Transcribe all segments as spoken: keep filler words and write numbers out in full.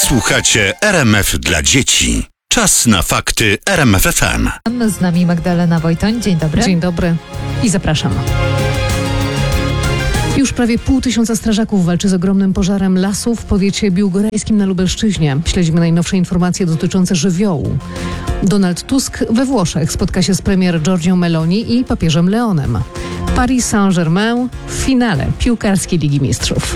Słuchacie R M F dla dzieci. Czas na fakty R M F F M. Z nami Magdalena Wojtoń. Dzień dobry. Dzień dobry i zapraszam. Już prawie pół tysiąca strażaków walczy z ogromnym pożarem lasu w powiecie biłgorajskim na Lubelszczyźnie. Śledzimy najnowsze informacje dotyczące żywiołu. Donald Tusk we Włoszech spotka się z premier Giorgią Meloni i papieżem Leonem. Paris Saint-Germain w finale piłkarskiej Ligi Mistrzów.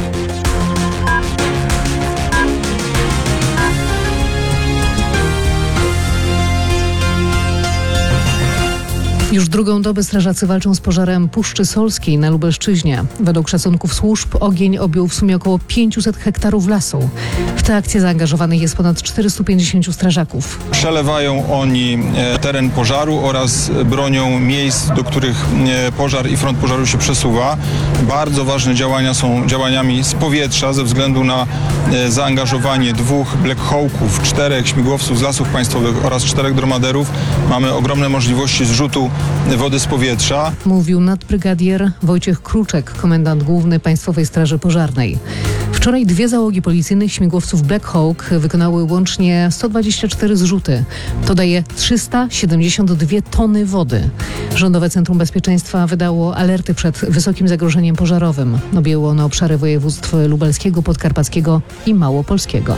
Już drugą dobę strażacy walczą z pożarem Puszczy Solskiej na Lubelszczyźnie. Według szacunków służb ogień objął w sumie około pięćset hektarów lasu. W tę akcję zaangażowanych jest ponad czterystu pięćdziesięciu strażaków. Przelewają oni teren pożaru oraz bronią miejsc, do których pożar i front pożaru się przesuwa. Bardzo ważne działania są działaniami z powietrza ze względu na zaangażowanie dwóch Black Hawków, czterech śmigłowców z Lasów Państwowych oraz czterech dromaderów. Mamy ogromne możliwości zrzutu wody z powietrza. Mówił nadbrygadier Wojciech Kruczek, komendant główny Państwowej Straży Pożarnej. Wczoraj dwie załogi policyjnych śmigłowców Black Hawk wykonały łącznie sto dwadzieścia cztery zrzuty. To daje trzysta siedemdziesiąt dwie tony wody. Rządowe Centrum Bezpieczeństwa wydało alerty przed wysokim zagrożeniem pożarowym. Objęło ono obszary województw lubelskiego, podkarpackiego i małopolskiego.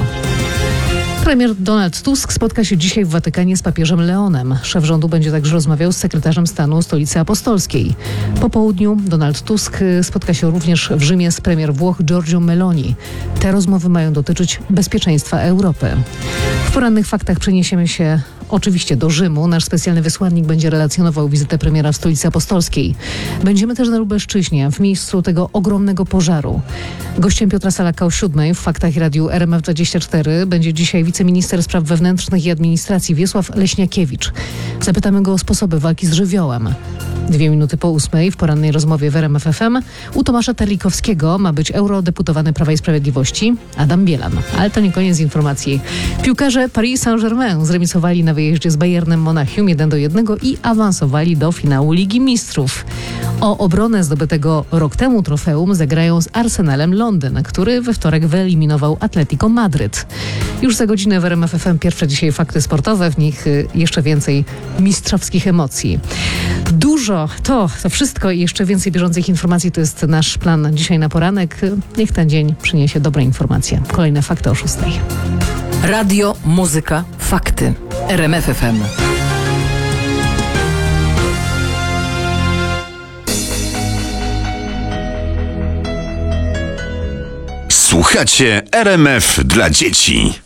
Premier Donald Tusk spotka się dzisiaj w Watykanie z papieżem Leonem. Szef rządu będzie także rozmawiał z sekretarzem stanu Stolicy Apostolskiej. Po południu Donald Tusk spotka się również w Rzymie z premier Włoch Giorgią Meloni. Te rozmowy mają dotyczyć bezpieczeństwa Europy. W porannych faktach przeniesiemy się oczywiście do Rzymu. Nasz specjalny wysłannik będzie relacjonował wizytę premiera w Stolicy Apostolskiej. Będziemy też na Lubelszczyźnie, w miejscu tego ogromnego pożaru. Gościem Piotra Salaka o siódmej w Faktach i Radiu R M F dwadzieścia cztery będzie dzisiaj wiceminister spraw wewnętrznych i administracji Wiesław Leśniakiewicz. Zapytamy go o sposoby walki z żywiołem. Dwie minuty po ósmej w porannej rozmowie w R M F F M u Tomasza Terlikowskiego ma być eurodeputowany Prawa i Sprawiedliwości Adam Bielan. Ale to nie koniec informacji. Piłkarze Paris Saint-Germain zremisowali na wyjeździe z Bayernem Monachium jeden do jednego i awansowali do finału Ligi Mistrzów. O obronę zdobytego rok temu trofeum zagrają z Arsenalem Londyn, który we wtorek wyeliminował Atletico Madryt. Już za godzinę w R M F F M pierwsze dzisiaj fakty sportowe, w nich jeszcze więcej mistrzowskich emocji. Dużo, to, to wszystko i jeszcze więcej bieżących informacji to jest nasz plan dzisiaj na poranek. Niech ten dzień przyniesie dobre informacje. Kolejne fakty o szóstej. Radio, muzyka, fakty. R M F F M. Słuchacie R M F dla dzieci.